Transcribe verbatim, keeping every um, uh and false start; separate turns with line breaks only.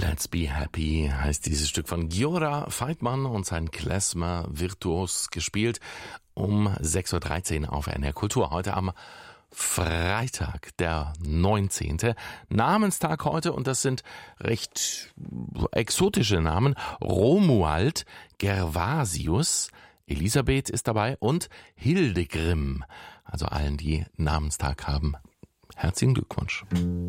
Let's Be Happy heißt dieses Stück von Giora Feitmann und sein Klezmer virtuos gespielt um sechs Uhr dreizehn auf N R Kultur. Heute am Freitag, der neunzehnte Namenstag heute, und das sind recht exotische Namen. Romuald, Gervasius, Elisabeth ist dabei und Hildegrim. Also allen, die Namenstag haben, herzlichen Glückwunsch.